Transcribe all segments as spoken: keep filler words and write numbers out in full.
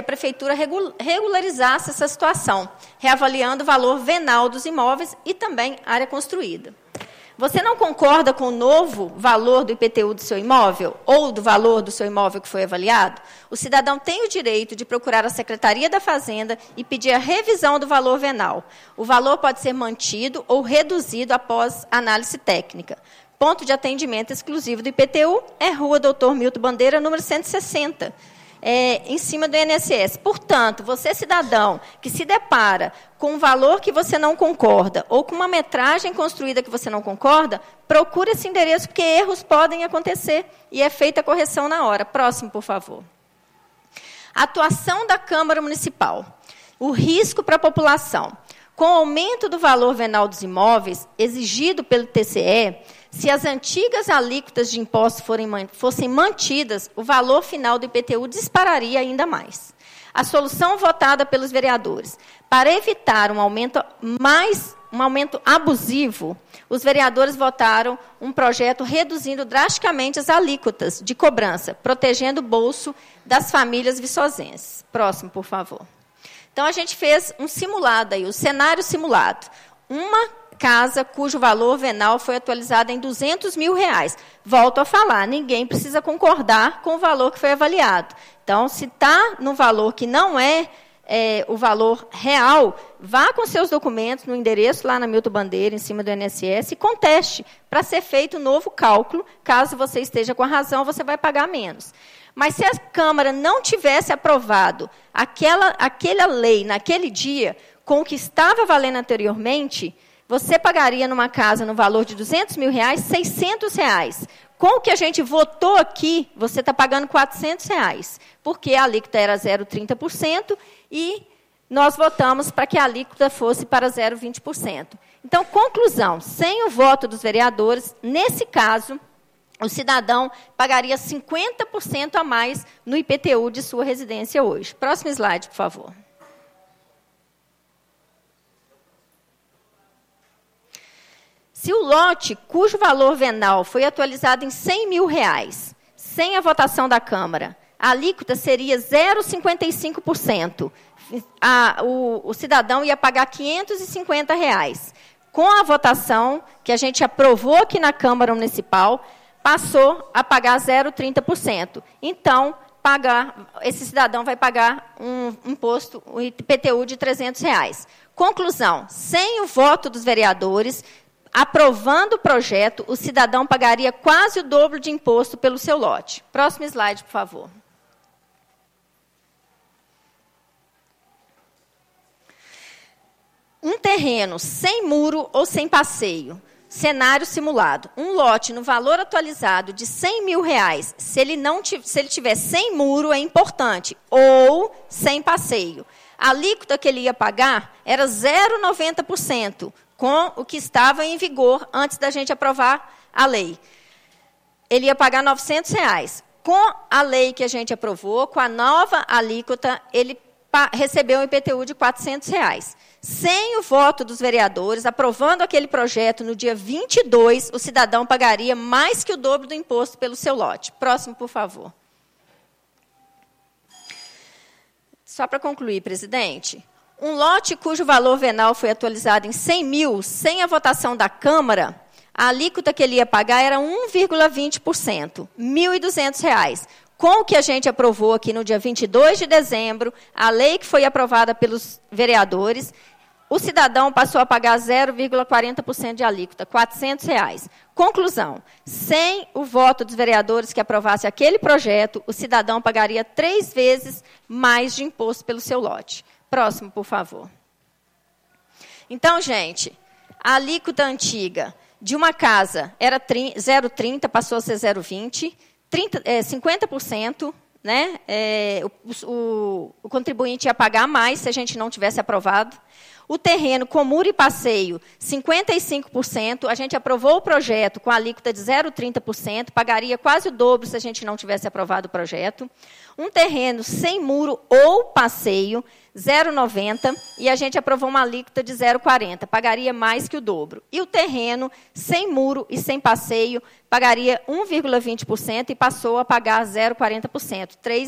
Prefeitura regularizasse essa situação, reavaliando o valor venal dos imóveis e também área construída. Você não concorda com o novo valor do I P T U do seu imóvel ou do valor do seu imóvel que foi avaliado? O cidadão tem o direito de procurar a Secretaria da Fazenda e pedir a revisão do valor venal. O valor pode ser mantido ou reduzido após análise técnica. Ponto de atendimento exclusivo do I P T U é Rua Doutor Milton Bandeira, número cento e sessenta. É, em cima do I N S S. Portanto, você, cidadão, que se depara com um valor que você não concorda ou com uma metragem construída que você não concorda, procure esse endereço, porque erros podem acontecer e é feita a correção na hora. Próximo, por favor. Atuação da Câmara Municipal. O risco para a população. Com o aumento do valor venal dos imóveis, exigido pelo T C E, se as antigas alíquotas de impostos forem, fossem mantidas, o valor final do I P T U dispararia ainda mais. A solução votada pelos vereadores. Para evitar um aumento, mais, um aumento abusivo, os vereadores votaram um projeto reduzindo drasticamente as alíquotas de cobrança, protegendo o bolso das famílias viçosenses. Próximo, por favor. Então, a gente fez um simulado aí, o cenário simulado. Uma casa cujo valor venal foi atualizado em duzentos mil reais. Volto a falar, ninguém precisa concordar com o valor que foi avaliado. Então, se está no valor que não é, é o valor real, vá com seus documentos no endereço lá na Milton Bandeira, em cima do I N S S, e conteste para ser feito um novo cálculo. Caso você esteja com a razão, você vai pagar menos. Mas se a Câmara não tivesse aprovado aquela, aquela lei naquele dia, com o que estava valendo anteriormente, você pagaria numa casa no valor de duzentos mil reais, seiscentos reais. Com o que a gente votou aqui, você está pagando quatrocentos reais, porque a alíquota era zero vírgula trinta por cento e nós votamos para que a alíquota fosse para zero vírgula vinte por cento. Então, conclusão, sem o voto dos vereadores, nesse caso, o cidadão pagaria cinquenta por cento a mais no I P T U de sua residência hoje. Próximo slide, por favor. Se o lote cujo valor venal foi atualizado em cem mil reais, sem a votação da Câmara, a alíquota seria zero vírgula cinquenta e cinco por cento. A, o, o cidadão ia pagar quinhentos e cinquenta reais. Com a votação que a gente aprovou aqui na Câmara Municipal, passou a pagar zero vírgula trinta por cento. Então, pagar, esse cidadão vai pagar um imposto, um I P T U de trezentos reais. Conclusão, sem o voto dos vereadores, aprovando o projeto, o cidadão pagaria quase o dobro de imposto pelo seu lote. Próximo slide, por favor. Um terreno sem muro ou sem passeio. Cenário simulado. Um lote no valor atualizado de cem mil reais, se ele, não, se ele tiver sem muro, é importante, ou sem passeio. A alíquota que ele ia pagar era zero vírgula noventa por cento, com o que estava em vigor antes da gente aprovar a lei. Ele ia pagar novecentos reais. Com a lei que a gente aprovou, com a nova alíquota, ele recebeu um I P T U de quatrocentos reais. Sem o voto dos vereadores, aprovando aquele projeto no dia vinte e dois, o cidadão pagaria mais que o dobro do imposto pelo seu lote. Próximo, por favor. Só para concluir, presidente. Um lote cujo valor venal foi atualizado em cem mil, sem a votação da Câmara, a alíquota que ele ia pagar era um vírgula vinte por cento, mil e duzentos reais. Com o que a gente aprovou aqui no dia vinte e dois de dezembro, a lei que foi aprovada pelos vereadores, o cidadão passou a pagar zero vírgula quarenta por cento de alíquota, quatrocentos reais. Conclusão, sem o voto dos vereadores que aprovasse aquele projeto, o cidadão pagaria três vezes mais de imposto pelo seu lote. Próximo, por favor. Então, gente, a alíquota antiga de uma casa era zero vírgula trinta, passou a ser zero vírgula vinte, trinta, é, cinquenta por cento, né? É, o, o, o contribuinte ia pagar mais se a gente não tivesse aprovado. O terreno com muro e passeio, cinquenta e cinco por cento. A gente aprovou o projeto com a alíquota de zero vírgula trinta por cento, pagaria quase o dobro se a gente não tivesse aprovado o projeto. Um terreno sem muro ou passeio, zero vírgula noventa, e a gente aprovou uma alíquota de zero vírgula quarenta, pagaria mais que o dobro. E o terreno sem muro e sem passeio, pagaria um vírgula vinte por cento e passou a pagar zero vírgula quarenta por cento, três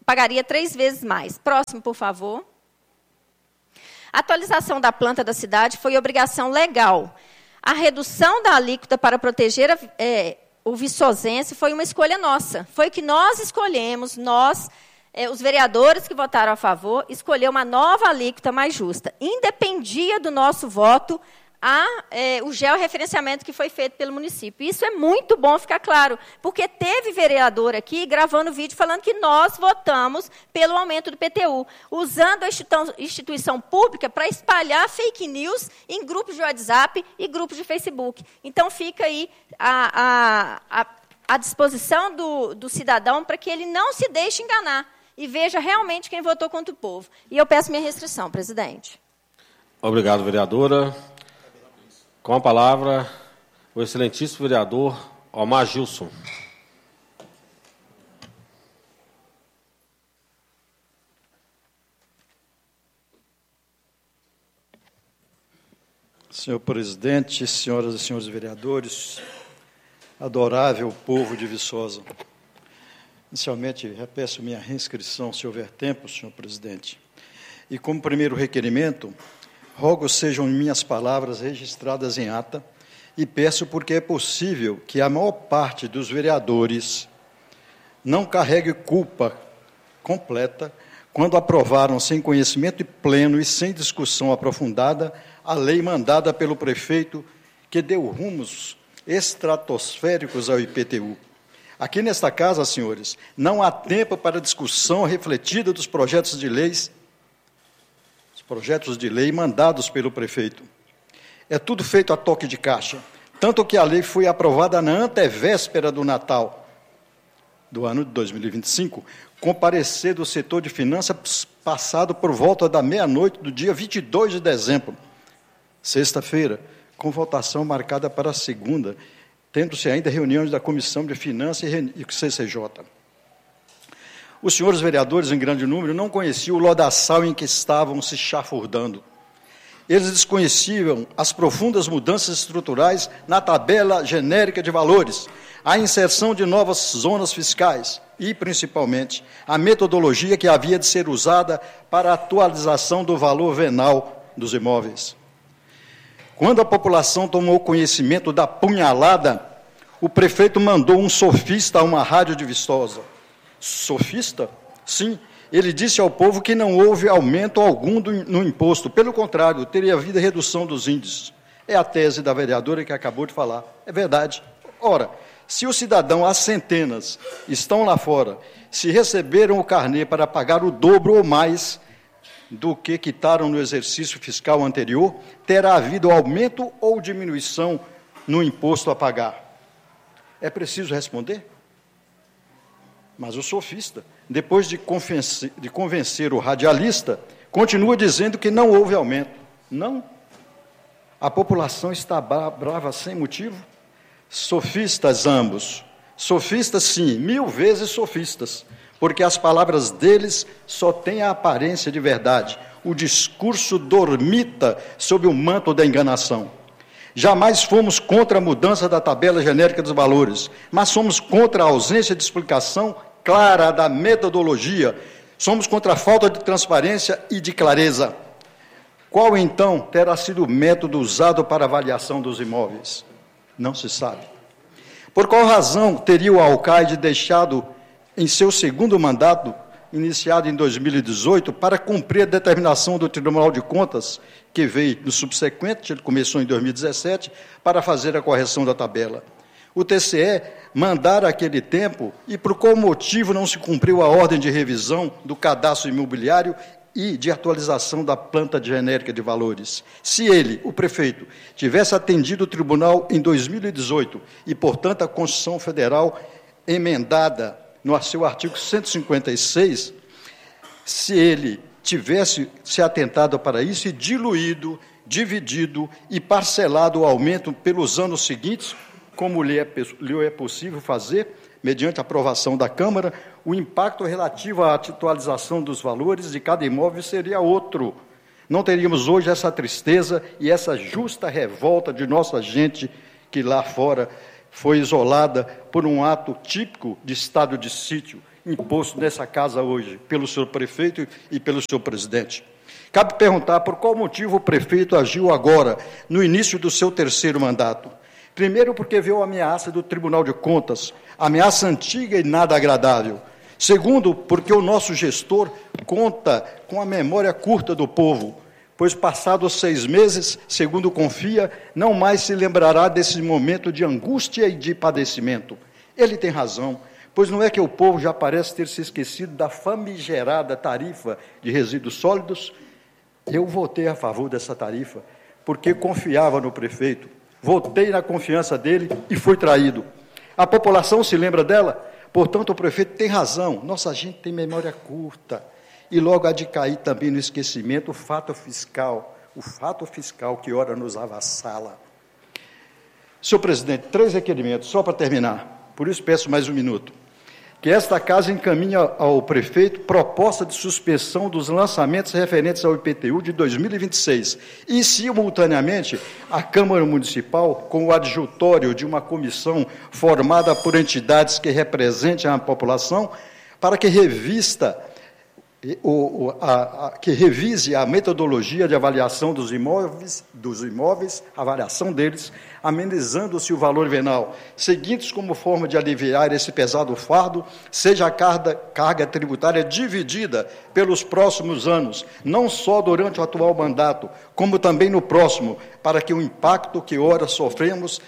pagaria três vezes mais. Próximo, por favor. A atualização da planta da cidade foi obrigação legal. A redução da alíquota para proteger a, é, o viçosense foi uma escolha nossa. Foi que nós escolhemos, nós, é, os vereadores que votaram a favor, escolher uma nova alíquota mais justa. Independia do nosso voto a, é, o georreferenciamento que foi feito pelo município. Isso é muito bom ficar claro, porque teve vereador aqui gravando vídeo falando que nós votamos pelo aumento do P T U, usando a instituição, instituição pública para espalhar fake news em grupos de WhatsApp e grupos de Facebook. Então, fica aí a, a, a, a disposição do, do cidadão para que ele não se deixe enganar e veja realmente quem votou contra o povo. E eu peço minha restrição, presidente. Obrigado, vereadora. Com a palavra, o excelentíssimo vereador Omar Gilson. Senhor presidente, senhoras e senhores vereadores, adorável povo de Viçosa. Inicialmente, repeço minha reinscrição, se houver tempo, senhor presidente. E como primeiro requerimento, rogo sejam minhas palavras registradas em ata e peço porque é possível que a maior parte dos vereadores não carregue culpa completa quando aprovaram sem conhecimento pleno e sem discussão aprofundada a lei mandada pelo prefeito que deu rumos estratosféricos ao I P T U. Aqui nesta casa, senhores, não há tempo para discussão refletida dos projetos de leis projetos de lei mandados pelo prefeito. É tudo feito a toque de caixa, tanto que a lei foi aprovada na antevéspera do Natal do ano de dois mil e vinte e cinco, com parecer do setor de finanças passado por volta da meia-noite do dia vinte e dois de dezembro, sexta-feira, com votação marcada para a segunda, tendo-se ainda reuniões da Comissão de Finanças e C C J. Os senhores vereadores, em grande número, não conheciam o lodaçal em que estavam se chafurdando. Eles desconheciam as profundas mudanças estruturais na tabela genérica de valores, a inserção de novas zonas fiscais e, principalmente, a metodologia que havia de ser usada para a atualização do valor venal dos imóveis. Quando a população tomou conhecimento da punhalada, o prefeito mandou um sofista a uma rádio de Viçosa. Sofista? Sim, ele disse ao povo que não houve aumento algum do, no imposto, pelo contrário, teria havido redução dos índices. É a tese da vereadora que acabou de falar. É verdade. Ora, se o cidadão, as centenas, estão lá fora, se receberam o carnê para pagar o dobro ou mais do que quitaram no exercício fiscal anterior, terá havido aumento ou diminuição no imposto a pagar? É preciso responder? Mas o sofista, depois de convencer, de convencer o radialista, continua dizendo que não houve aumento. Não. A população está brava sem motivo. Sofistas ambos. Sofistas, sim, mil vezes sofistas, porque as palavras deles só têm a aparência de verdade. O discurso dormita sob o manto da enganação. Jamais fomos contra a mudança da tabela genérica dos valores, mas somos contra a ausência de explicação clara da metodologia, somos contra a falta de transparência e de clareza. Qual, então, terá sido o método usado para avaliação dos imóveis? Não se sabe. Por qual razão teria o alcaide deixado em seu segundo mandato, iniciado em dois mil e dezoito, para cumprir a determinação do Tribunal de Contas, que veio no subsequente, ele começou em dois mil e dezessete, para fazer a correção da tabela? O T C E mandara aquele tempo e por qual motivo não se cumpriu a ordem de revisão do cadastro imobiliário e de atualização da planta genérica de valores? Se ele, o prefeito, tivesse atendido o tribunal em dois mil e dezoito e, portanto, a Constituição Federal emendada no seu artigo cento e cinquenta e seis, se ele tivesse se atentado para isso e diluído, dividido e parcelado o aumento pelos anos seguintes, como lhe é, lhe é possível fazer, mediante a aprovação da Câmara, o impacto relativo à atualização dos valores de cada imóvel seria outro. Não teríamos hoje essa tristeza e essa justa revolta de nossa gente que lá fora foi isolada por um ato típico de estado de sítio, imposto nessa casa hoje, pelo senhor prefeito e pelo senhor presidente. Cabe perguntar por qual motivo o prefeito agiu agora, no início do seu terceiro mandato. Primeiro, porque viu a ameaça do Tribunal de Contas, ameaça antiga e nada agradável. Segundo, porque o nosso gestor conta com a memória curta do povo, pois passados seis meses, segundo confia, não mais se lembrará desse momento de angústia e de padecimento. Ele tem razão, pois não é que o povo já parece ter se esquecido da famigerada tarifa de resíduos sólidos? Eu votei a favor dessa tarifa, porque confiava no prefeito, votei na confiança dele e fui traído. A população se lembra dela? Portanto, o prefeito tem razão, nossa gente tem memória curta. E logo há de cair também no esquecimento o fato fiscal, o fato fiscal que ora nos avassala. Senhor presidente, três requerimentos, só para terminar, por isso peço mais um minuto. Que esta casa encaminhe ao prefeito proposta de suspensão dos lançamentos referentes ao I P T U de dois mil e vinte e seis e, simultaneamente, a Câmara Municipal, com o adjutório de uma comissão formada por entidades que representem a população, para que revista... O, a, a, que revise a metodologia de avaliação dos imóveis, dos imóveis, avaliação deles, amenizando-se o valor venal, seguintes como forma de aliviar esse pesado fardo, seja a carga, carga tributária dividida pelos próximos anos, não só durante o atual mandato, como também no próximo, para que o impacto que ora sofremos,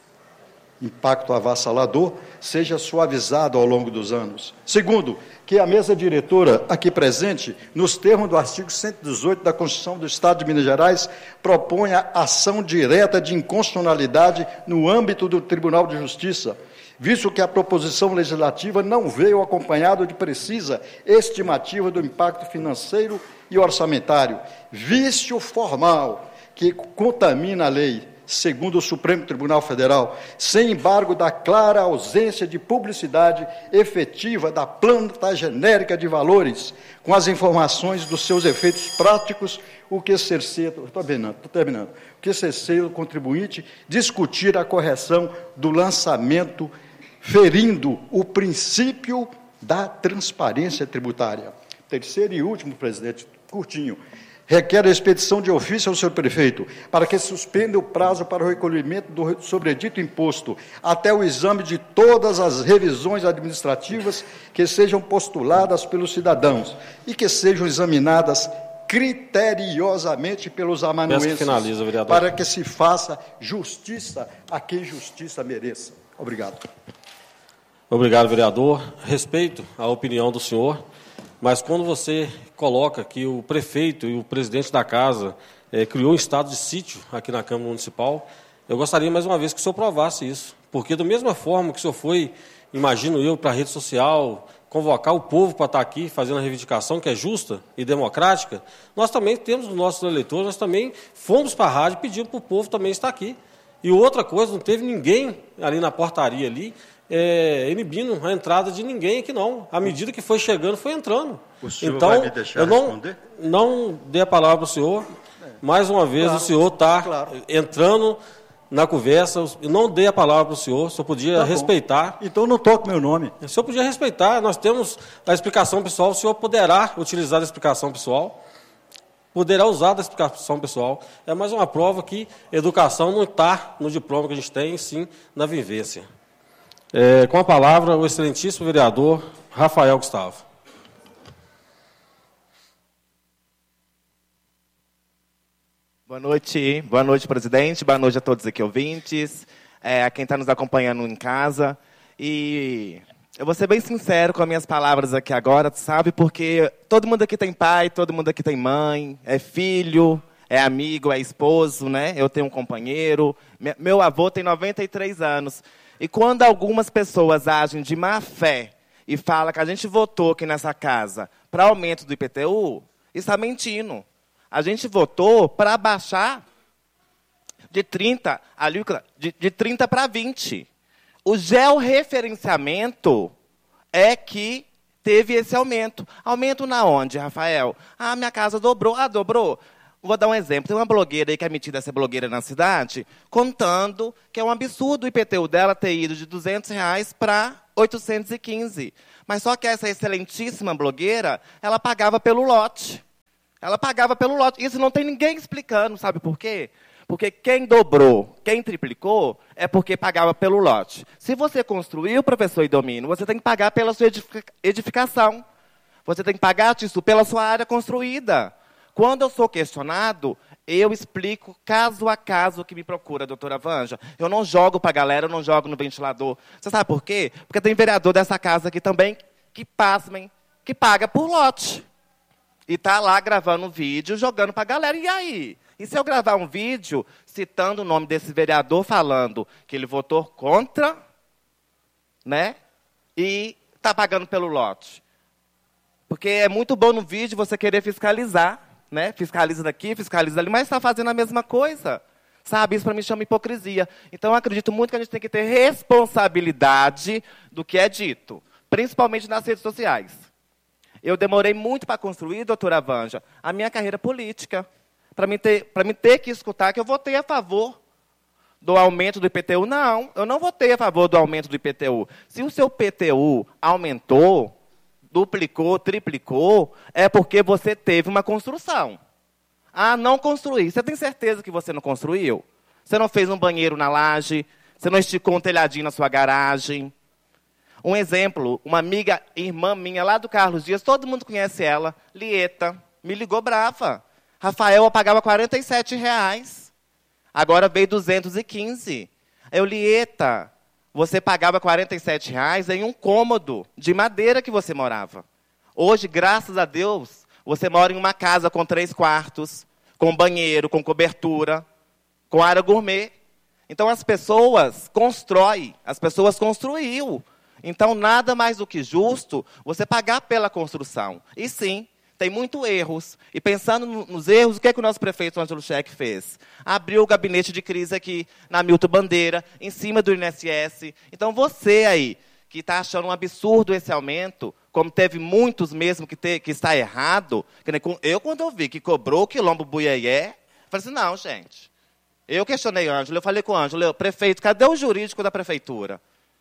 impacto avassalador, seja suavizado ao longo dos anos. Segundo, que a mesa diretora aqui presente, nos termos do artigo cento e dezoito da Constituição do Estado de Minas Gerais, proponha ação direta de inconstitucionalidade no âmbito do Tribunal de Justiça, visto que a proposição legislativa não veio acompanhada de precisa estimativa do impacto financeiro e orçamentário, vício formal que contamina a lei, segundo o Supremo Tribunal Federal, sem embargo da clara ausência de publicidade efetiva da planta genérica de valores, com as informações dos seus efeitos práticos, o que cerceia, estou terminando, estou terminando, o que cerceia o contribuinte discutir a correção do lançamento, ferindo o princípio da transparência tributária. Terceiro e último, presidente, curtinho, requer a expedição de ofício ao senhor prefeito, para que suspenda o prazo para o recolhimento do sobredito imposto, até o exame de todas as revisões administrativas que sejam postuladas pelos cidadãos e que sejam examinadas criteriosamente pelos amanuenses, finaliza, vereador, para que se faça justiça a quem justiça mereça. Obrigado. Obrigado, vereador. Respeito a opinião do senhor, mas quando você coloca que o prefeito e o presidente da casa eh, criou um estado de sítio aqui na Câmara Municipal, eu gostaria mais uma vez que o senhor provasse isso, porque da mesma forma que o senhor foi, imagino eu, para a rede social, convocar o povo para estar aqui fazendo a reivindicação, que é justa e democrática, nós também temos os nossos eleitores, nós também fomos para a rádio e pedimos para o povo também estar aqui. E outra coisa, não teve ninguém ali na portaria ali, É, inibindo a entrada de ninguém aqui, não. À medida que foi chegando, foi entrando. O senhor então, vai me deixar eu não, responder? Não dei a palavra para o senhor. É. Mais uma vez, claro, o senhor está claro. entrando na conversa. Eu não dei a palavra para o senhor. O senhor podia tá respeitar. Então, não toque meu nome. O senhor podia respeitar. Nós temos a explicação pessoal. O senhor poderá utilizar a explicação pessoal. Poderá usar da explicação pessoal. É mais uma prova que educação não está no diploma que a gente tem, sim na vivência. É, com a palavra, o excelentíssimo vereador Rafael Gustavo. Boa noite, boa noite, presidente, boa noite a todos aqui ouvintes, é, a quem está nos acompanhando em casa. E eu vou ser bem sincero com as minhas palavras aqui agora, sabe? Porque todo mundo aqui tem pai, todo mundo aqui tem mãe, é filho, é amigo, é esposo, né? Eu tenho um companheiro, meu avô tem noventa e três anos. E quando algumas pessoas agem de má fé e falam que a gente votou aqui nessa casa para aumento do I P T U, está mentindo. A gente votou para baixar de trinta, de, de trinta para vinte. O georreferenciamento é que teve esse aumento. Aumento na onde, Rafael? Ah, minha casa dobrou. Ah, dobrou? Vou dar um exemplo. Tem uma blogueira aí que é metida a ser blogueira na cidade, contando que é um absurdo o I P T U dela ter ido de duzentos reais para oitocentos e quinze. Mas só que essa excelentíssima blogueira, ela pagava pelo lote. Ela pagava pelo lote. Isso não tem ninguém explicando, sabe por quê? Porque quem dobrou, quem triplicou, é porque pagava pelo lote. Se você construiu, professor Idomínio, você tem que pagar pela sua edificação. Você tem que pagar, Tissu, pela sua área construída. Quando eu sou questionado, eu explico caso a caso que me procura, doutora Vanja. Eu não jogo para a galera, eu não jogo no ventilador. Você sabe por quê? Porque tem vereador dessa casa aqui também que, pasmem, que paga por lote. E está lá gravando um vídeo, jogando para a galera. E aí? E se eu gravar um vídeo citando o nome desse vereador, falando que ele votou contra, né? E está pagando pelo lote? Porque é muito bom no vídeo você querer fiscalizar, né? Fiscaliza daqui, fiscaliza ali, mas está fazendo a mesma coisa. Sabe? Isso para mim chama hipocrisia. Então, eu acredito muito que a gente tem que ter responsabilidade do que é dito, principalmente nas redes sociais. Eu demorei muito para construir, doutora Vanja, a minha carreira política. Para mim, ter, para mim ter que escutar que eu votei a favor do aumento do I P T U. Não, eu não votei a favor do aumento do I P T U. Se o seu I P T U aumentou, duplicou, triplicou, é porque você teve uma construção. Ah, não construí. Você tem certeza que você não construiu? Você não fez um banheiro na laje? Você não esticou um telhadinho na sua garagem? Um exemplo, uma amiga, irmã minha, lá do Carlos Dias, todo mundo conhece ela, Lieta, me ligou brava. Rafael, eu pagava quarenta e sete reais. Agora veio duzentos e quinze. Eu, Lieta, você pagava quarenta e sete reais em um cômodo de madeira que você morava. Hoje, graças a Deus, você mora em uma casa com três quartos, com banheiro, com cobertura, com área gourmet. Então, as pessoas constroem, as pessoas construíram. Então, nada mais do que justo você pagar pela construção. E sim, tem muitos erros. E pensando nos erros, o que é que o nosso prefeito Ângelo Scheck fez? Abriu o gabinete de crise aqui na Milton Bandeira, em cima do I N S S. Então, você aí, que está achando um absurdo esse aumento, como teve muitos mesmo que, te, que está errado, que eu, quando eu vi que cobrou o quilombo Buiaié, falei assim, não, gente. Eu questionei o Ângelo, eu falei com o Ângelo, prefeito, cadê o jurídico da prefeitura?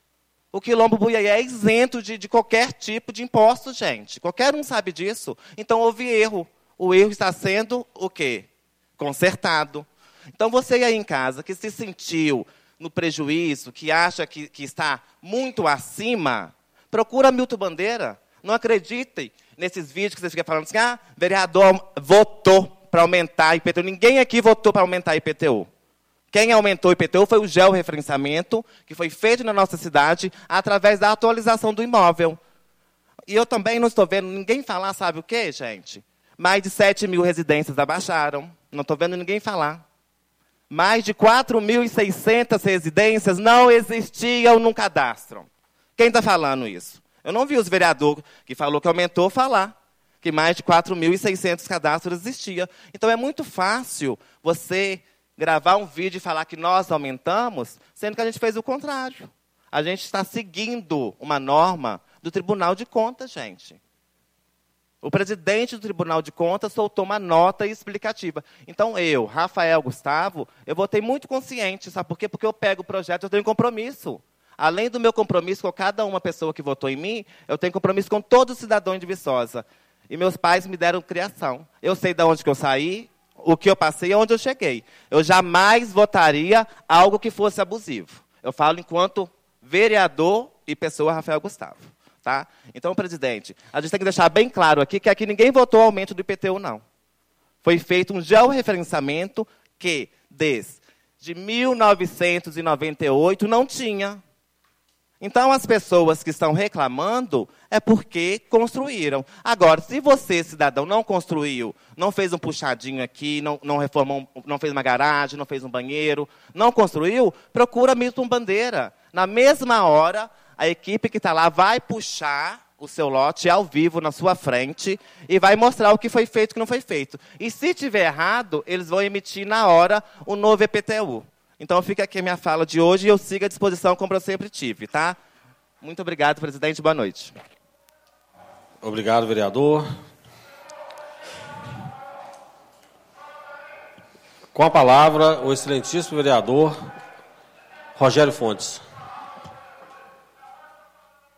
O quilombo Buiaié é isento de, de qualquer tipo de imposto, gente. Qualquer um sabe disso. Então, houve erro. O erro está sendo o quê? Consertado. Então, você aí em casa, que se sentiu no prejuízo, que acha que, que está muito acima, procura Milton Bandeira. Não acreditem nesses vídeos que vocês ficam falando assim, ah, vereador votou para aumentar I P T U. Ninguém aqui votou para aumentar I P T U. Quem aumentou o I P T U foi o georreferenciamento, que foi feito na nossa cidade, através da atualização do imóvel. E eu também não estou vendo ninguém falar, sabe o quê, gente? Mais de sete mil residências abaixaram. Não estou vendo ninguém falar. Mais de quatro mil e seiscentas residências não existiam no cadastro. Quem está falando isso? Eu não vi os vereadores que falou que aumentou falar que mais de quatro mil e seiscentos cadastros existiam. Então, é muito fácil você gravar um vídeo e falar que nós aumentamos, sendo que a gente fez o contrário. A gente está seguindo uma norma do Tribunal de Contas, gente. O presidente do Tribunal de Contas soltou uma nota explicativa. Então, eu, Rafael Gustavo, eu votei muito consciente. Sabe por quê? Porque eu pego o projeto, eu tenho compromisso. Além do meu compromisso com cada uma pessoa que votou em mim, eu tenho compromisso com todo cidadão de Viçosa. E meus pais me deram criação. Eu sei de onde que eu saí, o que eu passei e onde eu cheguei. Eu jamais votaria algo que fosse abusivo. Eu falo enquanto vereador e pessoa Rafael Gustavo. Tá? Então, presidente, a gente tem que deixar bem claro aqui que aqui ninguém votou o aumento do I P T U, não. Foi feito um georreferenciamento que, desde mil novecentos e noventa e oito, não tinha. Então, as pessoas que estão reclamando é porque construíram. Agora, se você, cidadão, não construiu, não fez um puxadinho aqui, não, não reformou, não fez uma garagem, não fez um banheiro, não construiu, procura Milton Bandeira. Na mesma hora, a equipe que está lá vai puxar o seu lote ao vivo na sua frente e vai mostrar o que foi feito e o que não foi feito. E se tiver errado, eles vão emitir na hora o novo I P T U. Então, fica aqui a minha fala de hoje e eu sigo à disposição como eu sempre tive, tá? Muito obrigado, presidente. Boa noite. Obrigado, vereador. Com a palavra, o excelentíssimo vereador Rogério Fontes.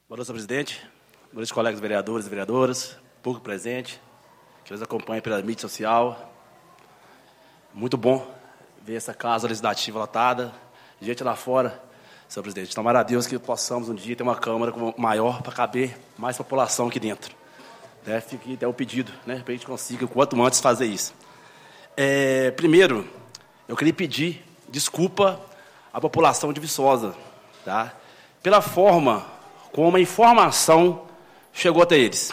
Boa noite, senhor presidente. Boa noite, colegas vereadores e vereadoras, público presente, que nos acompanha pela mídia social. Muito bom ver essa casa legislativa lotada, gente lá fora, senhor presidente. Tomara a Deus que possamos um dia ter uma Câmara maior para caber mais população aqui dentro. É, fica até o pedido, né, para a gente consiga, quanto antes, fazer isso. É, primeiro, eu queria pedir desculpa à população de Viçosa, tá? Pela forma como a informação chegou até eles.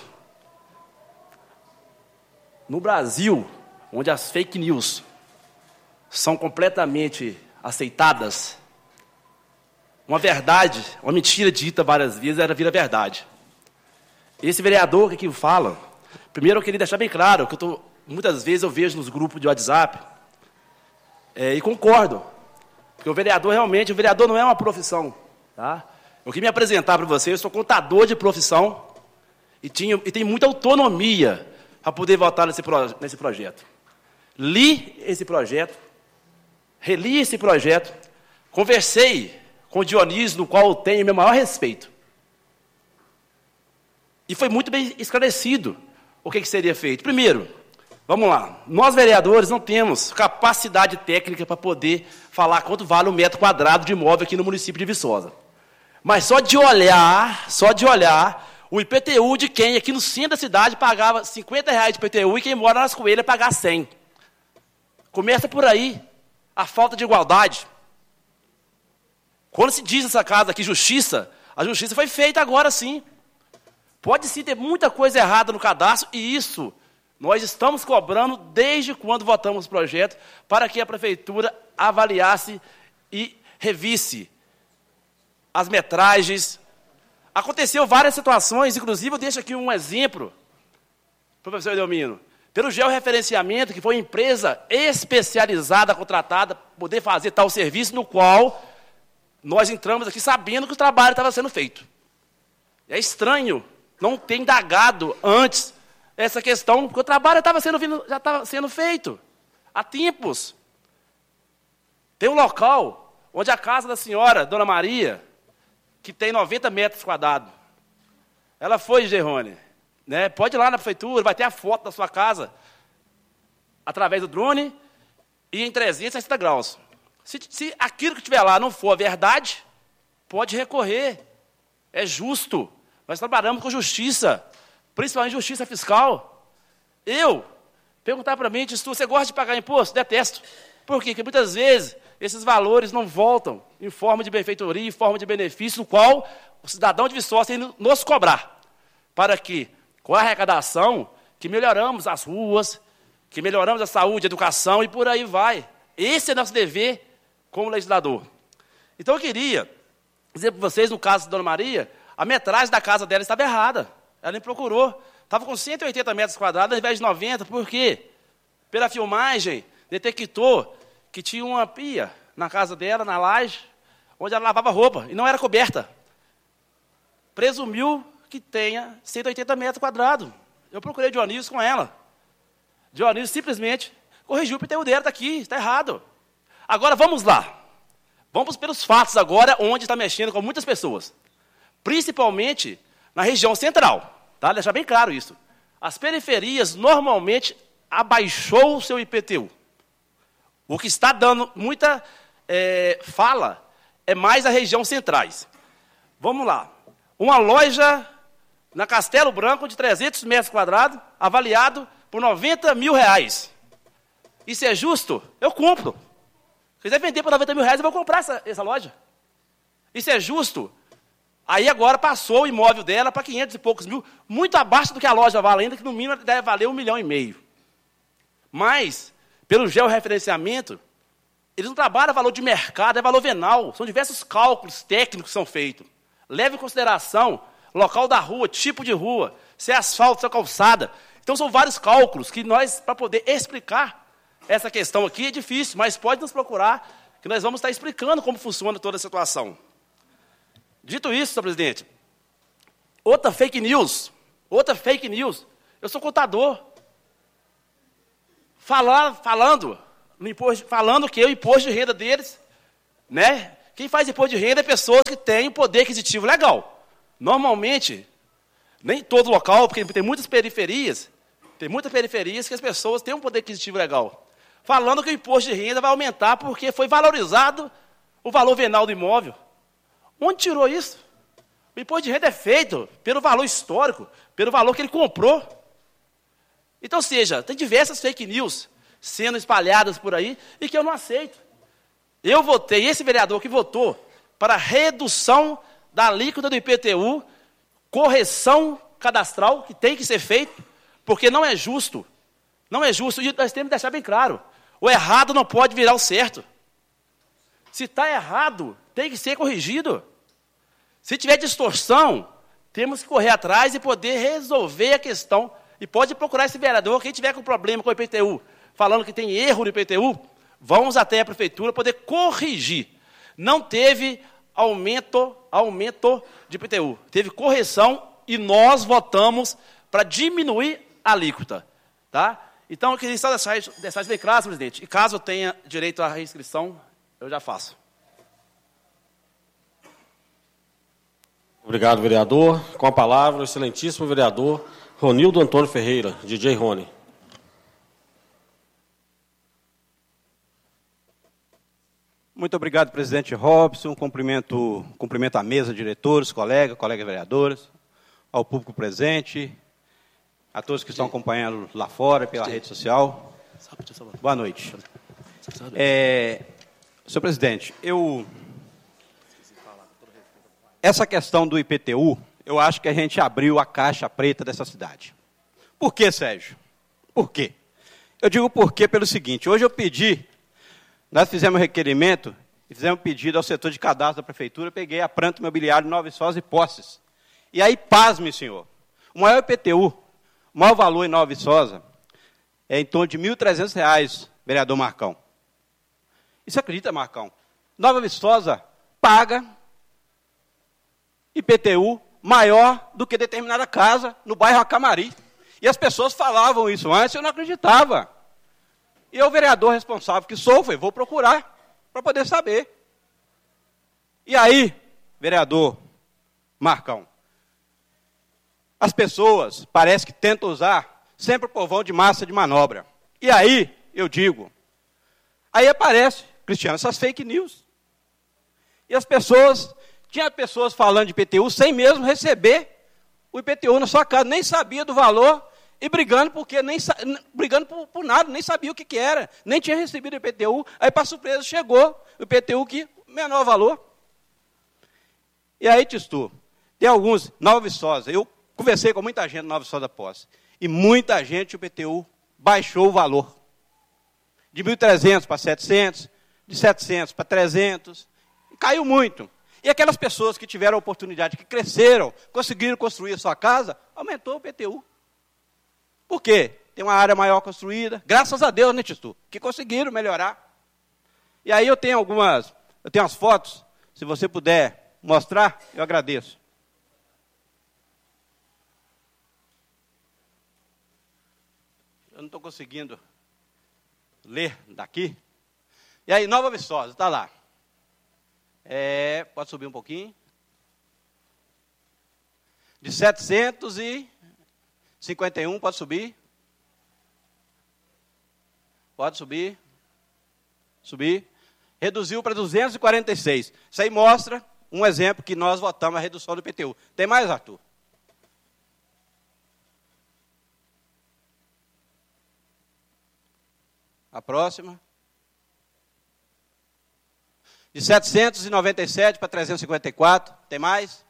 No Brasil, onde as fake news são completamente aceitadas, uma verdade, uma mentira dita várias vezes, era vira verdade. Esse vereador que aqui fala, primeiro eu queria deixar bem claro, que eu tô, muitas vezes eu vejo nos grupos de WhatsApp, é, e concordo, porque o vereador realmente, o vereador não é uma profissão, tá? Eu queria me apresentar para vocês, eu sou contador de profissão, e, tinha, e tenho muita autonomia para poder votar nesse, pro, nesse projeto. Li esse projeto, reli esse projeto, conversei com o Dionísio, no qual eu tenho meu maior respeito. E foi muito bem esclarecido o que, que seria feito. Primeiro, vamos lá, nós vereadores não temos capacidade técnica para poder falar quanto vale um metro quadrado de imóvel aqui no município de Viçosa. Mas só de olhar, só de olhar, o I P T U de quem aqui no centro da cidade pagava cinquenta reais de I P T U e quem mora nas Coelhas pagar cem. Começa por aí a falta de igualdade. Quando se diz nessa casa aqui justiça, a justiça foi feita agora sim. Pode sim ter muita coisa errada no cadastro, e isso nós estamos cobrando desde quando votamos o projeto, para que a prefeitura avaliasse e revisse as metragens. Aconteceu várias situações, inclusive eu deixo aqui um exemplo, professor Edelmino, pelo georreferenciamento, que foi uma empresa especializada, contratada, para poder fazer tal serviço, no qual nós entramos aqui sabendo que o trabalho estava sendo feito. É estranho não ter indagado antes essa questão, porque o trabalho estava sendo, já estava sendo feito há tempos. Tem um local onde a casa da senhora, Dona Maria, que tem noventa metros quadrados. Ela foi, Gerrone, né? Pode ir lá na prefeitura, vai ter a foto da sua casa, através do drone, e em trezentos e sessenta graus. Se, se aquilo que estiver lá não for a verdade, pode recorrer. É justo. Nós trabalhamos com justiça, principalmente justiça fiscal. Eu, perguntar para mim, você gosta de pagar imposto? Detesto. Por quê? Porque muitas vezes esses valores não voltam em forma de benfeitoria, em forma de benefício, no qual o cidadão de Viçosa tem que nos cobrar, para que, com a arrecadação, que melhoramos as ruas, que melhoramos a saúde, a educação e por aí vai. Esse é nosso dever como legislador. Então eu queria dizer para vocês, no caso da Dona Maria, a metragem da casa dela estava errada. Ela me procurou. Estava com cento e oitenta metros quadrados ao invés de noventa. Por quê? Pela filmagem, detectou que tinha uma pia na casa dela, na laje, onde ela lavava roupa, e não era coberta. Presumiu que tenha cento e oitenta metros quadrados. Eu procurei Dionísio com ela. Dionísio simplesmente corrigiu o I P T U dela, está aqui, está errado. Agora, vamos lá. Vamos pelos fatos agora, onde está mexendo com muitas pessoas. Principalmente na região central. Tá? Deixar bem claro isso. As periferias, normalmente, abaixou o seu I P T U. O que está dando muita é, fala é mais a região centrais. Vamos lá. Uma loja na Castelo Branco de trezentos metros quadrados, avaliado por noventa mil reais. Isso é justo? Eu compro. Se quiser vender por noventa mil reais, eu vou comprar essa, essa loja. Isso é justo? Aí agora passou o imóvel dela para quinhentos e poucos mil, muito abaixo do que a loja vale ainda, que no mínimo deve valer um milhão e meio. Mas, pelo georreferenciamento, eles não trabalham valor de mercado, é valor venal. São diversos cálculos técnicos que são feitos. Leve em consideração local da rua, tipo de rua, se é asfalto, se é calçada. Então, são vários cálculos que nós, para poder explicar essa questão aqui, é difícil, mas pode nos procurar, que nós vamos estar explicando como funciona toda a situação. Dito isso, senhor presidente, outra fake news, outra fake news, eu sou contador. Falar, falando, no imposto, falando que o imposto de renda deles, né? Quem faz imposto de renda é pessoas que têm o poder aquisitivo legal. Normalmente, nem todo local, porque tem muitas periferias, tem muitas periferias que as pessoas têm um poder aquisitivo legal. Falando que o imposto de renda vai aumentar porque foi valorizado o valor venal do imóvel. Onde tirou isso? O imposto de renda é feito pelo valor histórico, pelo valor que ele comprou. Então, ou seja, tem diversas fake news sendo espalhadas por aí e que eu não aceito. Eu votei, esse vereador que votou para redução da alíquota do I P T U, correção cadastral, que tem que ser feito, porque não é justo. Não é justo, e nós temos que deixar bem claro. O errado não pode virar o certo. Se está errado, tem que ser corrigido. Se tiver distorção, temos que correr atrás e poder resolver a questão. E pode procurar esse vereador, quem tiver com problema com o I P T U, falando que tem erro no I P T U, vamos até a prefeitura poder corrigir. Não teve aumento, aumento de I P T U. Teve correção e nós votamos para diminuir a alíquota. Tá? Então, eu queria só deixar, deixar isso bem claro, presidente. E caso eu tenha direito à reinscrição, eu já faço. Obrigado, vereador. Com a palavra, o excelentíssimo vereador Ronildo Antônio Ferreira, D J Rony. Muito obrigado, presidente Robson. Cumprimento, cumprimento a mesa, diretores, colegas, colegas vereadores, ao público presente, a todos que estão acompanhando lá fora, pela rede social. Boa noite. É, senhor presidente, eu... Essa questão do I P T U, eu acho que a gente abriu a caixa preta dessa cidade. Por quê, Sérgio? Por quê? Eu digo por quê pelo seguinte, hoje eu pedi, nós fizemos um requerimento e fizemos um pedido ao setor de cadastro da prefeitura, peguei a planta imobiliária Nova Viçosa e posses. E aí, pasme, senhor, o maior I P T U, o maior valor em Nova Viçosa é em torno de mil e trezentos reais, vereador Marcão. E você acredita, Marcão? Nova Viçosa paga I P T U maior do que determinada casa no bairro Acamari. E as pessoas falavam isso antes, eu não acreditava. E eu, vereador responsável que sou, falei, vou procurar para poder saber. E aí, vereador Marcão, as pessoas parece que tentam usar sempre o povão de massa de manobra. E aí, eu digo, aí aparece, Cristiano, essas fake news. E as pessoas, tinha pessoas falando de I P T U sem mesmo receber o I P T U na sua casa, nem sabia do valor e brigando porque nem brigando por, por nada, nem sabia o que, que era, nem tinha recebido o I P T U, aí para surpresa chegou o I P T U que menor valor. E aí, Tistu, tem alguns, Nova Viçosa, eu conversei com muita gente na Nova Viçosa Posse, e muita gente o I P T U baixou o valor. De mil e trezentos para setecentos, de setecentos para trezentos, caiu muito. E aquelas pessoas que tiveram a oportunidade, que cresceram, conseguiram construir a sua casa, aumentou o I P T U. Por quê? Tem uma área maior construída, graças a Deus, né, Tistu? Que conseguiram melhorar. E aí eu tenho algumas, eu tenho umas fotos, se você puder mostrar, eu agradeço. Eu não estou conseguindo ler daqui. E aí, Nova Viçosa, está lá. É, pode subir um pouquinho. De setecentos e cinquenta e um, pode subir. Pode subir. Subir. Reduziu para duzentos e quarenta e seis. Isso aí mostra um exemplo que nós votamos a redução do I P T U. Tem mais, Arthur? A próxima. De setecentos e noventa e sete para trezentos e cinquenta e quatro. Tem mais?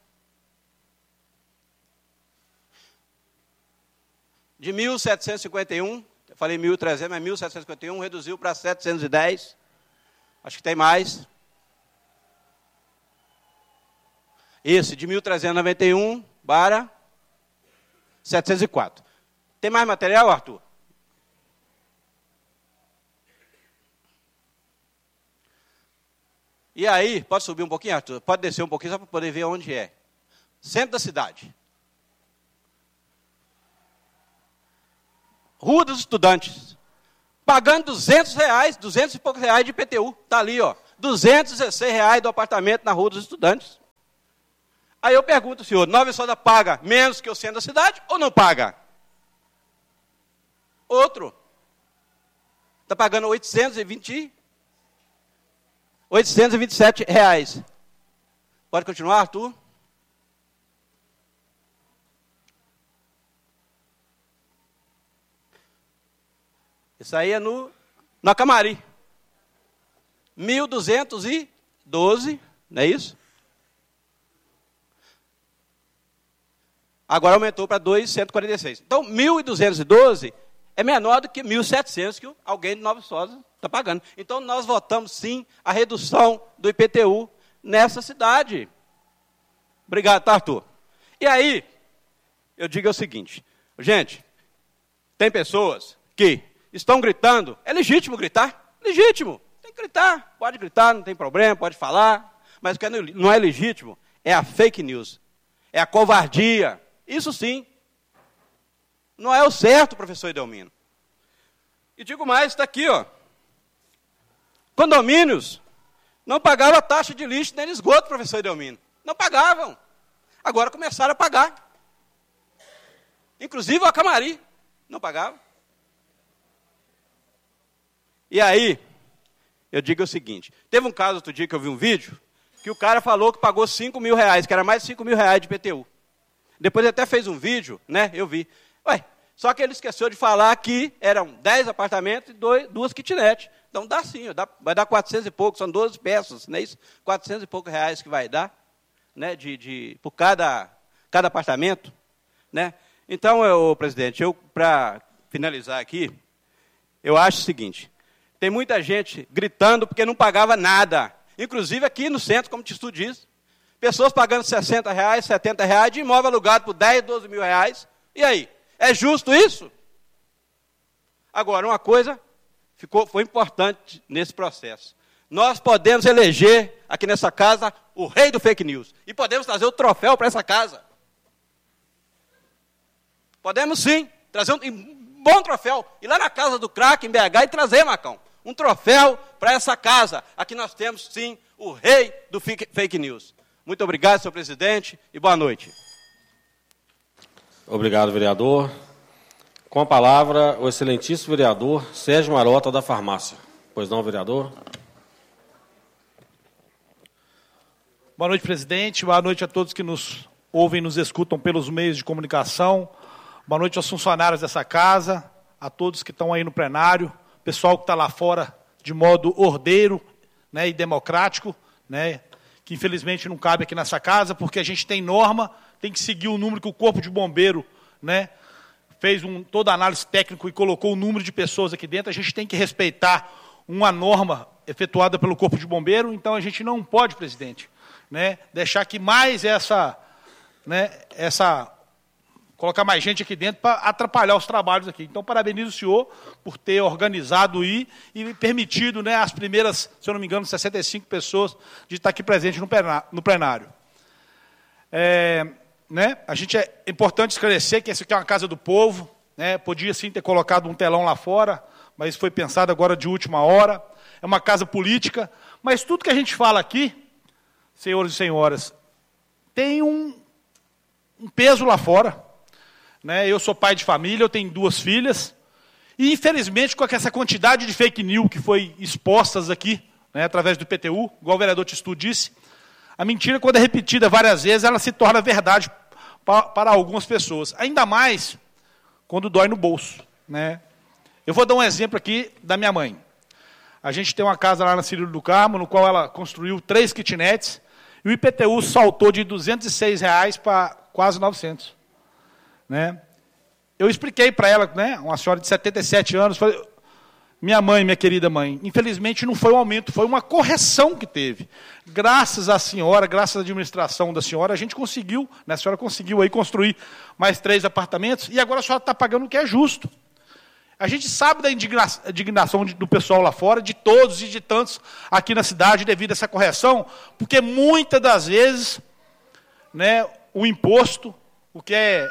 De mil setecentos e cinquenta e um, eu falei mil e trezentos, mas mil setecentos e cinquenta e um reduziu para setecentos e dez. Acho que tem mais. Esse de mil trezentos e noventa e um para setecentos e quatro. Tem mais material, Arthur? E aí, pode subir um pouquinho, Arthur? Pode descer um pouquinho, só para poder ver onde é. Centro da cidade. Rua dos Estudantes. Pagando duzentos reais, duzentos e poucos reais de I P T U. Está ali, ó. duzentos e dezesseis reais do apartamento na Rua dos Estudantes. Aí eu pergunto ao senhor, Nova Viçosa paga menos que o centro da cidade ou não paga? Outro. Está pagando oitocentos e vinte, oitocentos e vinte e sete reais. Pode continuar, Arthur? Isso aí é no, na Camari. mil duzentos e doze, não é isso? Agora aumentou para dois mil cento e quarenta e seis. Então, mil duzentos e doze é menor do que mil e setecentos que alguém de Nova Viçosa está pagando. Então, nós votamos, sim, a redução do I P T U nessa cidade. Obrigado, tá, Arthur? E aí, eu digo o seguinte, gente, tem pessoas que estão gritando, é legítimo gritar, legítimo, tem que gritar, pode gritar, não tem problema, pode falar, mas o que não é legítimo é a fake news, é a covardia, isso sim, não é o certo, professor Edelmino. E digo mais, está aqui, ó, condomínios não pagavam a taxa de lixo nem de esgoto, professor Edelmino, não pagavam, agora começaram a pagar, inclusive a Camari não pagava. E aí, eu digo o seguinte, teve um caso outro dia que eu vi um vídeo, que o cara falou que pagou cinco mil reais, que era mais de cinco mil reais de I P T U. Depois ele até fez um vídeo, né, eu vi. Ué, só que ele esqueceu de falar que eram dez apartamentos e dois, duas kitnet. Então dá sim, dá, vai dar quatrocentos e pouco, são doze peças, não é isso? quatrocentos e poucos reais que vai dar, né, de, de, por cada, cada apartamento, né? Então, eu, presidente, eu, para finalizar aqui, eu acho o seguinte, tem muita gente gritando porque não pagava nada. Inclusive aqui no centro, como o Tistu diz, pessoas pagando sessenta reais, setenta reais de imóvel alugado por dez, doze mil reais. E aí, é justo isso? Agora, uma coisa ficou, foi importante nesse processo. Nós podemos eleger aqui nessa casa o rei do fake news. E podemos trazer o troféu para essa casa. Podemos sim, trazer um bom troféu. Ir lá na casa do craque, em B H, e trazer, Macão, um troféu para essa casa. Aqui nós temos, sim, o rei do fake news. Muito obrigado, senhor presidente, e boa noite. Obrigado, vereador. Com a palavra, o excelentíssimo vereador Sérgio Marota, da Farmácia. Pois não, vereador? Boa noite, presidente. Boa noite a todos que nos ouvem e nos escutam pelos meios de comunicação. Boa noite aos funcionários dessa casa, a todos que estão aí no plenário, pessoal que está lá fora de modo ordeiro, né, e democrático, né, que infelizmente não cabe aqui nessa casa, porque a gente tem norma, tem que seguir o número que o Corpo de Bombeiro, né, fez um, toda a análise técnica e colocou o número de pessoas aqui dentro, a gente tem que respeitar uma norma efetuada pelo Corpo de Bombeiro, então a gente não pode, presidente, né, deixar que mais essa, né, essa colocar mais gente aqui dentro para atrapalhar os trabalhos aqui. Então, parabenizo o senhor por ter organizado aí e permitido, né, as primeiras, se eu não me engano, sessenta e cinco pessoas de estar aqui presente no plenário. É, né, a gente é importante esclarecer que essa aqui é uma casa do povo, né, podia sim ter colocado um telão lá fora, mas isso foi pensado agora de última hora. É uma casa política, mas tudo que a gente fala aqui, senhores e senhoras, tem um, um peso lá fora. Né, eu sou pai de família, eu tenho duas filhas, e infelizmente com essa quantidade de fake news que foi expostas aqui, né, através do I P T U, igual o vereador Tistu disse, a mentira, quando é repetida várias vezes, ela se torna verdade para, para algumas pessoas, ainda mais quando dói no bolso. Né. Eu vou dar um exemplo aqui da minha mãe. A gente tem uma casa lá na Cirilo do Carmo, no qual ela construiu três kitnets, e o I P T U saltou de duzentos e seis reais para quase novecentos. Né? Eu expliquei para ela, né, uma senhora de setenta e sete anos, falei, minha mãe, minha querida mãe, infelizmente não foi um aumento, foi uma correção que teve. Graças à senhora, graças à administração da senhora, a gente conseguiu, né, a senhora conseguiu aí construir mais três apartamentos, e agora a senhora está pagando o que é justo. A gente sabe da indignação do pessoal lá fora, de todos e de tantos aqui na cidade, devido a essa correção, porque muitas das vezes, né, o imposto, o que é...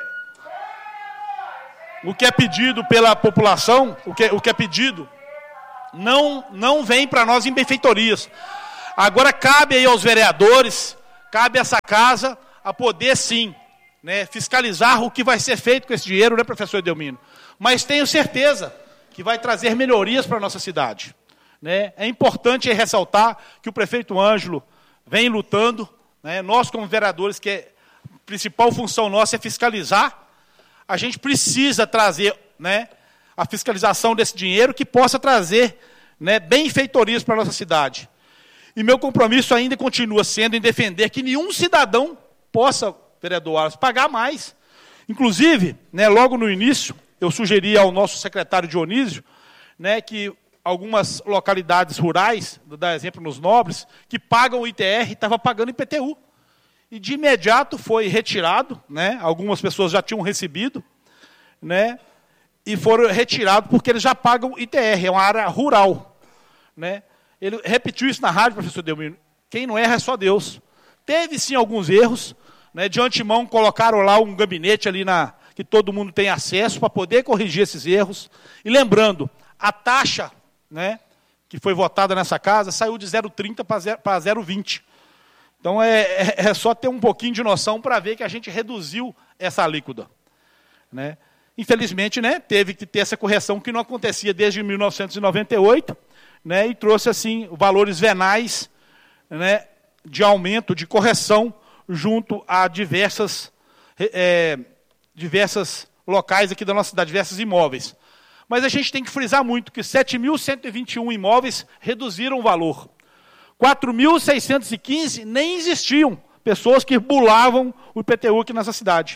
O que é pedido pela população, o que, o que é pedido, não, não vem para nós em benfeitorias. Agora cabe aí aos vereadores, cabe a essa casa, a poder, sim, né, fiscalizar o que vai ser feito com esse dinheiro, né, professor Edelmino? Mas tenho certeza que vai trazer melhorias para a nossa cidade. Né? É importante ressaltar que o prefeito Ângelo vem lutando, né, nós como vereadores, que é, a principal função nossa é fiscalizar, a gente precisa trazer, né, a fiscalização desse dinheiro que possa trazer, né, benfeitorias para a nossa cidade. E meu compromisso ainda continua sendo em defender que nenhum cidadão possa, vereador Wallace, pagar mais. Inclusive, né, logo no início, eu sugeri ao nosso secretário Dionísio, né, que algumas localidades rurais, vou dar exemplo nos Nobres, que pagam o I T R e estavam pagando I P T U. E de imediato foi retirado, né, algumas pessoas já tinham recebido, né, e foram retirados porque eles já pagam I T R, é uma área rural. Né. Ele repetiu isso na rádio, professor Delmiro, quem não erra é só Deus. Teve, sim, alguns erros, né, de antemão colocaram lá um gabinete ali na, que todo mundo tem acesso para poder corrigir esses erros. E lembrando, a taxa, né, que foi votada nessa casa saiu de zero vírgula trinta para zero vírgula vinte. Então, é, é, é só ter um pouquinho de noção para ver que a gente reduziu essa alíquota. Né. Infelizmente, né, teve que ter essa correção que não acontecia desde mil novecentos e noventa e oito, né, e trouxe assim valores venais, né, de aumento, de correção, junto a diversas, é, diversas locais aqui da nossa cidade, diversos imóveis. Mas a gente tem que frisar muito que sete mil cento e vinte e um imóveis reduziram o valor. quatro mil seiscentos e quinze nem existiam, pessoas que bulavam o I P T U aqui nessa cidade.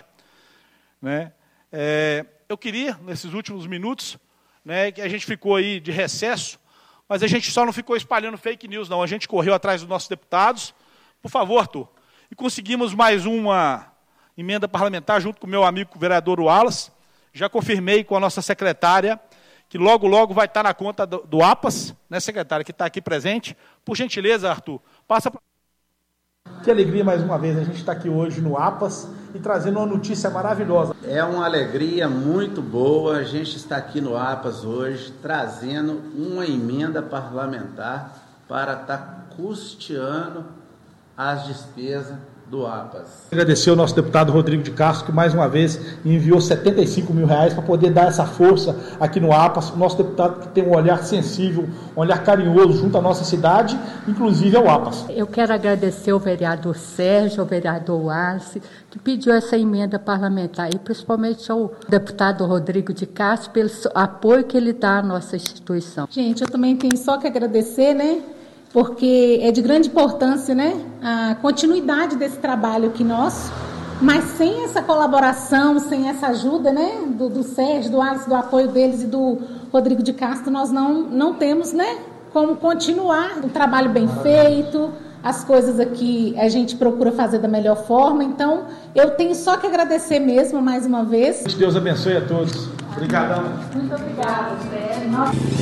Né? É, eu queria, nesses últimos minutos, né, que a gente ficou aí de recesso, mas a gente só não ficou espalhando fake news, não. A gente correu atrás dos nossos deputados. Por favor, Arthur. E conseguimos mais uma emenda parlamentar junto com o meu amigo o vereador Wallace. Já confirmei com a nossa secretária que logo, logo vai estar na conta do, do APAS, né, secretária, que está aqui presente. Por gentileza, Arthur, passa para... Que alegria, mais uma vez, a gente está aqui hoje no APAS e trazendo uma notícia maravilhosa. É uma alegria muito boa, a gente está aqui no APAS hoje, trazendo uma emenda parlamentar para estar custeando as despesas do APAS. Agradecer ao nosso deputado Rodrigo de Castro, que mais uma vez enviou setenta e cinco mil reais para poder dar essa força aqui no APAS. O nosso deputado que tem um olhar sensível, um olhar carinhoso junto à nossa cidade, inclusive ao APAS. Eu quero agradecer ao vereador Sérgio, ao vereador Wallace, que pediu essa emenda parlamentar, e principalmente ao deputado Rodrigo de Castro, pelo apoio que ele dá à nossa instituição. Gente, eu também tenho só que agradecer, né? Porque é de grande importância, né, a continuidade desse trabalho aqui nosso, mas sem essa colaboração, sem essa ajuda, né, do, do Sérgio, do Alice, do apoio deles e do Rodrigo de Castro, nós não, não temos, né, como continuar um trabalho bem feito, as coisas aqui a gente procura fazer da melhor forma, então eu tenho só que agradecer mesmo, mais uma vez. Deus abençoe a todos. Obrigadão. Muito obrigada, Sérgio. Nossa.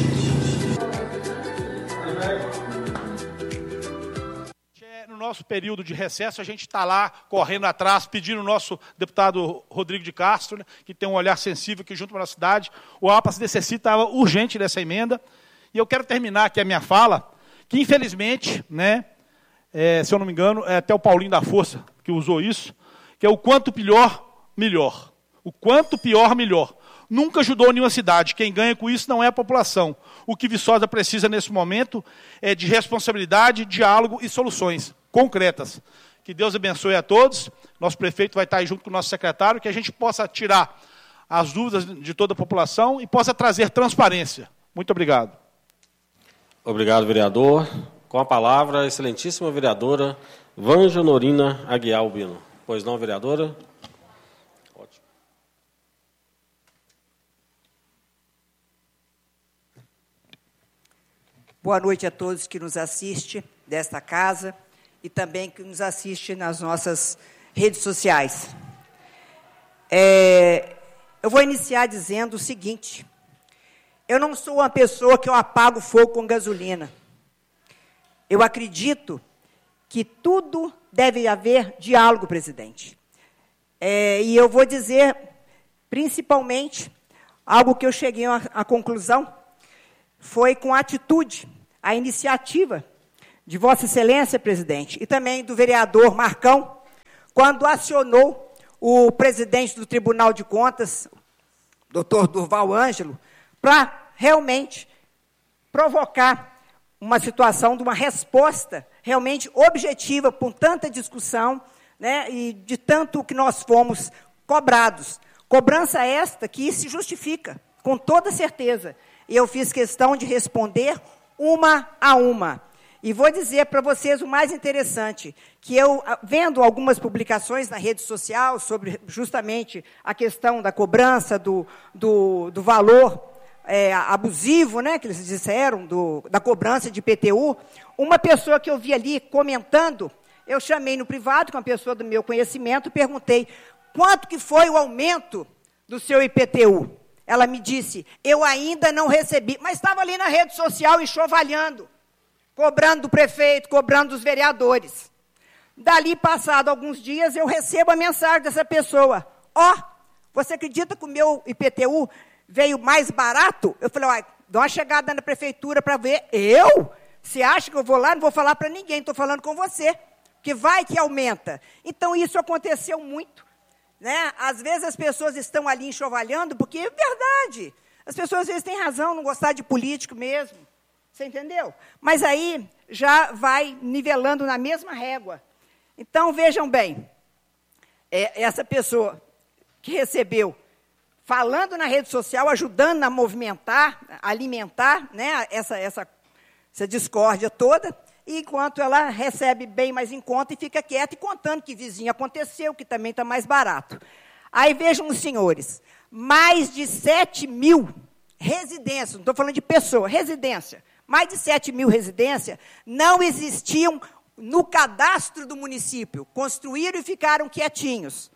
No nosso período de recesso, a gente está lá correndo atrás, pedindo o nosso deputado Rodrigo de Castro, né, que tem um olhar sensível aqui junto com a nossa cidade. O APAS necessita urgente dessa emenda. E eu quero terminar aqui a minha fala, que infelizmente, né, é, se eu não me engano, é até o Paulinho da Força que usou isso, que é o quanto pior, melhor. O quanto pior, melhor. Nunca ajudou nenhuma cidade. Quem ganha com isso não é a população. O que Viçosa precisa nesse momento é de responsabilidade, diálogo e soluções concretas. Que Deus abençoe a todos. Nosso prefeito vai estar aí junto com o nosso secretário, que a gente possa tirar as dúvidas de toda a população e possa trazer transparência. Muito obrigado. Obrigado, vereador. Com a palavra, a excelentíssima vereadora Vângela Norina Aguiar Albino. Pois não, vereadora? Ótimo. Boa noite a todos que nos assistem desta casa e também que nos assistem nas nossas redes sociais. É, eu vou iniciar dizendo o seguinte: eu não sou uma pessoa que eu apago fogo com gasolina. Eu acredito que tudo deve haver diálogo, presidente. É, e eu vou dizer, principalmente, algo que eu cheguei à, à conclusão, foi com a atitude, a iniciativa de Vossa Excelência, presidente, e também do vereador Marcão, quando acionou o presidente do Tribunal de Contas, doutor Durval Ângelo, para realmente provocar uma situação de uma resposta realmente objetiva, por tanta discussão, né, e de tanto que nós fomos cobrados. Cobrança esta que se justifica, com toda certeza. E eu fiz questão de responder uma a uma. E vou dizer para vocês o mais interessante, que eu, vendo algumas publicações na rede social sobre justamente a questão da cobrança, do, do, do valor é, abusivo, né, que eles disseram, do, da cobrança de I P T U, uma pessoa que eu vi ali comentando, eu chamei no privado, com uma pessoa do meu conhecimento, perguntei, quanto que foi o aumento do seu I P T U? Ela me disse, eu ainda não recebi, mas estava ali na rede social enxovalhando, cobrando do prefeito, cobrando dos vereadores. Dali, passado alguns dias, eu recebo a mensagem dessa pessoa. Ó, oh, você acredita que o meu I P T U veio mais barato? Eu falei, ó, dá uma chegada na prefeitura para ver. Eu? Você acha que eu vou lá? Não vou falar para ninguém, estou falando com você. Que vai que aumenta. Então, isso aconteceu muito. Né? Às vezes, as pessoas estão ali enxovalhando, porque é verdade. As pessoas, às vezes, têm razão, não gostar de político mesmo. Você entendeu? Mas aí já vai nivelando na mesma régua. Então, vejam bem, é, essa pessoa que recebeu, falando na rede social, ajudando a movimentar, a alimentar, né, essa, essa, essa discórdia toda, e enquanto ela recebe bem mais em conta e fica quieta e contando que vizinho aconteceu, que também está mais barato. Aí vejam os senhores, mais de sete mil residências, não estou falando de pessoa, residência, mais de sete mil residências não existiam no cadastro do município, construíram e ficaram quietinhos.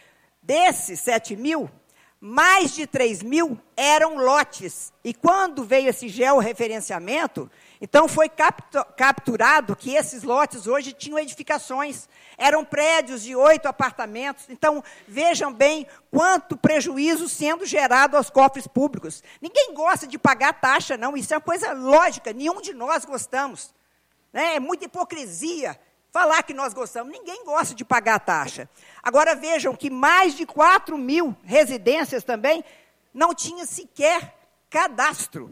Desses sete mil, mais de três mil eram lotes. E quando veio esse georreferenciamento, então foi capturado que esses lotes hoje tinham edificações. Eram prédios de oito apartamentos. Então, vejam bem quanto prejuízo sendo gerado aos cofres públicos. Ninguém gosta de pagar taxa, não. Isso é uma coisa lógica. Nenhum de nós gostamos. Né? É muita hipocrisia falar que nós gostamos. Ninguém gosta de pagar a taxa. Agora, vejam que mais de quatro mil residências também não tinham sequer cadastro.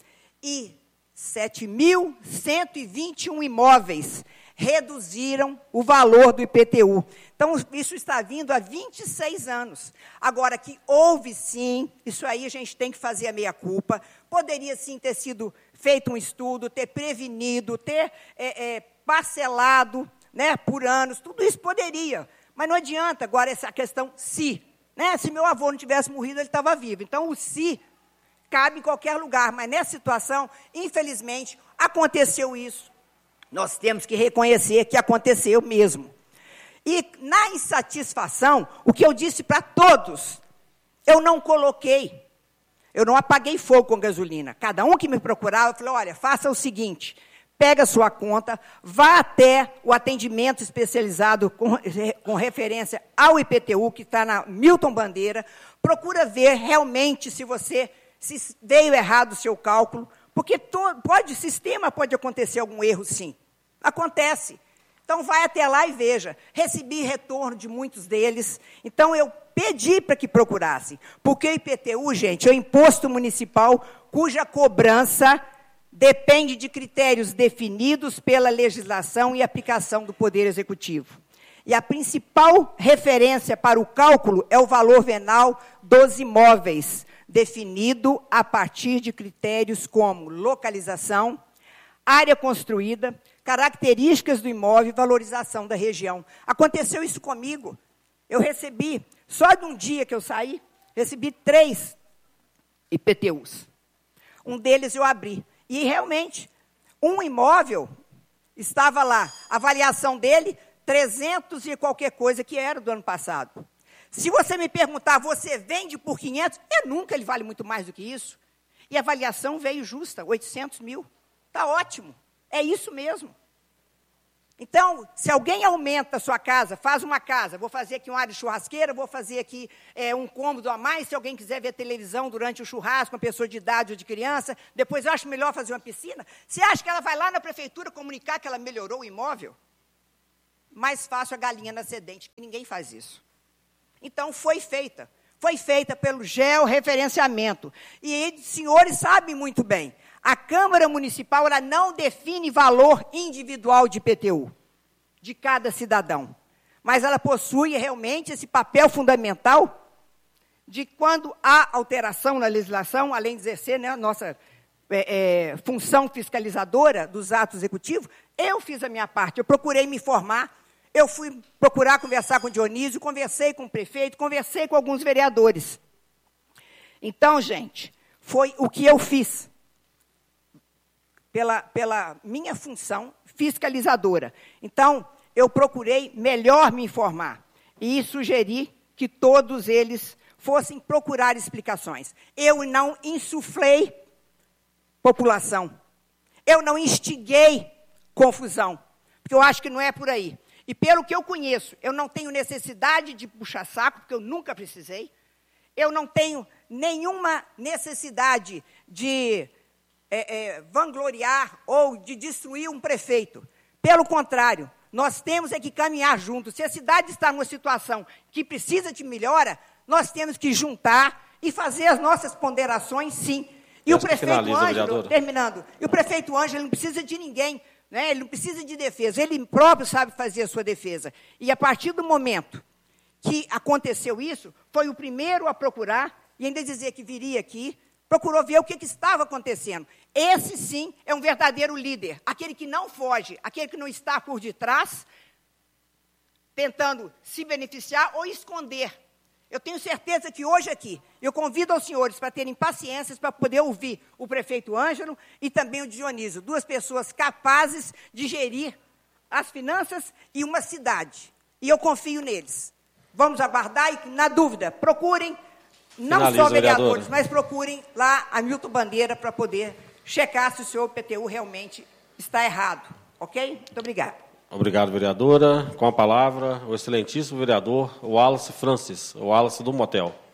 E sete mil cento e vinte e um imóveis reduziram o valor do I P T U. Então, isso está vindo há vinte e seis anos. Agora, que houve, sim, isso aí a gente tem que fazer a meia-culpa. Poderia, sim, ter sido feito um estudo, ter prevenido, ter é, é, parcelado, né, por anos, tudo isso poderia. Mas não adianta agora essa questão se. Né? Se meu avô não tivesse morrido, ele estava vivo. Então, o se cabe em qualquer lugar. Mas, nessa situação, infelizmente, aconteceu isso. Nós temos que reconhecer que aconteceu mesmo. E, na insatisfação, o que eu disse para todos, eu não coloquei, eu não apaguei fogo com gasolina. Cada um que me procurava, eu falei, olha, faça o seguinte, pega a sua conta, vá até o atendimento especializado com, com referência ao I P T U, que está na Milton Bandeira, procura ver realmente se você, se veio errado o seu cálculo, porque todo, pode, sistema pode acontecer algum erro, sim. Acontece. Então, vai até lá e veja. Recebi retorno de muitos deles. Então, eu pedi para que procurassem. Porque o I P T U, gente, é o imposto municipal cuja cobrança depende de critérios definidos pela legislação e aplicação do Poder Executivo. E a principal referência para o cálculo é o valor venal dos imóveis, definido a partir de critérios como localização, área construída, características do imóvel e valorização da região. Aconteceu isso comigo. Eu recebi, só de um dia que eu saí, recebi três I P T Us. Um deles eu abri. E, realmente, um imóvel estava lá, a avaliação dele, trezentos e qualquer coisa, que era do ano passado. Se você me perguntar, você vende por quinhentos? Eu nunca, ele vale muito mais do que isso. E a avaliação veio justa, oitocentos mil. Está ótimo. É isso mesmo. Então, se alguém aumenta a sua casa, faz uma casa, vou fazer aqui uma área de churrasqueira, vou fazer aqui é, um cômodo a mais, se alguém quiser ver televisão durante o churrasco, uma pessoa de idade ou de criança, depois eu acho melhor fazer uma piscina, você acha que ela vai lá na prefeitura comunicar que ela melhorou o imóvel? mais fácil a galinha nascedente, que ninguém faz isso. Então, foi feita. Foi feita pelo georreferenciamento. E os senhores sabem muito bem, a Câmara Municipal ela não define valor individual de I P T U, de cada cidadão. Mas ela possui realmente esse papel fundamental de quando há alteração na legislação, além de exercer, né, a nossa é, é, função fiscalizadora dos atos executivos, eu fiz a minha parte, eu procurei me informar, eu fui procurar conversar com o Dionísio, conversei com o prefeito, conversei com alguns vereadores. Então, gente, foi o que eu fiz, pela, pela minha função fiscalizadora. Então, eu procurei melhor me informar e sugeri que todos eles fossem procurar explicações. Eu não insuflei população. Eu não instiguei confusão, porque eu acho que não é por aí. E pelo que eu conheço, eu não tenho necessidade de puxar saco, porque eu nunca precisei. Eu não tenho nenhuma necessidade de é, é, vangloriar ou de destruir um prefeito. Pelo contrário, nós temos é que caminhar juntos. Se a cidade está numa situação que precisa de melhora, nós temos que juntar e fazer as nossas ponderações, sim. E o prefeito Ângelo, terminando, e o prefeito Ângelo não precisa de ninguém, né? Ele não precisa de defesa, ele próprio sabe fazer a sua defesa. E a partir do momento que aconteceu isso, foi o primeiro a procurar, e ainda dizer que viria aqui, procurou ver o que, que estava acontecendo. Esse, sim, é um verdadeiro líder, aquele que não foge, aquele que não está por detrás, tentando se beneficiar ou esconder. Eu tenho certeza que hoje aqui, eu convido aos senhores para terem paciência para poder ouvir o prefeito Ângelo e também o Dionísio, duas pessoas capazes de gerir as finanças e uma cidade. E eu confio neles. Vamos aguardar e, na dúvida, procurem, não Finaliza, só vereadores, vereadora. mas procurem lá a Milton Bandeira para poder checar se o senhor P T U realmente está errado. Ok? Muito obrigado. Obrigado, vereadora. Com a palavra, o excelentíssimo vereador Wallace Francis, o Wallace do Motel.